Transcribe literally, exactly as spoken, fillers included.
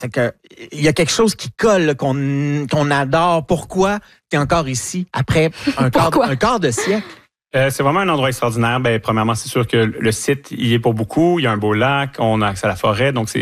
Fait que, il y a quelque chose qui colle, là, qu'on, qu'on adore. Pourquoi tu es encore ici après un quart, un quart de siècle? Euh, c'est vraiment un endroit extraordinaire. Ben, premièrement, c'est sûr que le site, il est pour beaucoup. Il y a un beau lac, on a accès à la forêt, donc c'est